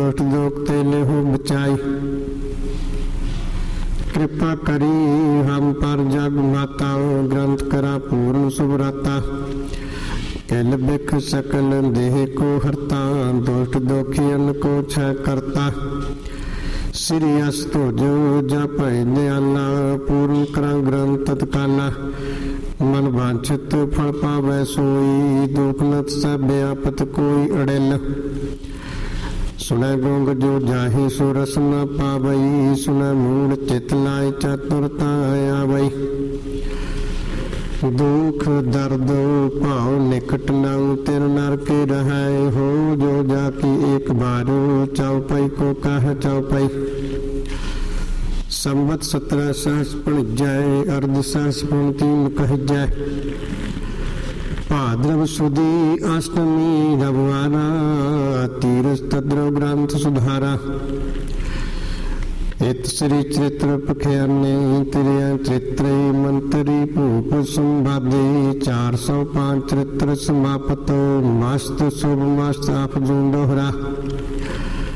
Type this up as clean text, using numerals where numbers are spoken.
दुष्ट दोख ते लेहु बचाई। कृपा करी हम पर जग माता, ग्रंथ करा पूर्ण सुभराता। किल बिख सकल देह को हरता, दुष्ट दोखियन को छह करता। श्री अस तुझो जपै दयाला, पूर्ण करा ग्रंथ तत्काला। मन वांछित फल पावै सोई, दुख नत सब आपत कोई अड़ेल। सुनै गोंग जो जाहि सो रस न पावई, सुनै मूढ़ चित लाय चतुरता आवई। दुख दर्द भाव निकट नाऊ, तिर नर के रहै हो जो जाकी एक बारो। चौपाई को कह चौपाई। संवत 17 सहस पणिजय, अर्ध सहस पुन 3 कहजय। भाद्रव सुदी अष्टमी रविवारा, तीरथ तद्रव ग्रंथ सुधारा। इत श्री चरित्र पखियाने, तिरिया चरित्र मंत्री भूप संवादे। 405 चरित्र समापतो, मस्त शुभ मस्त आप जूं दोहरा।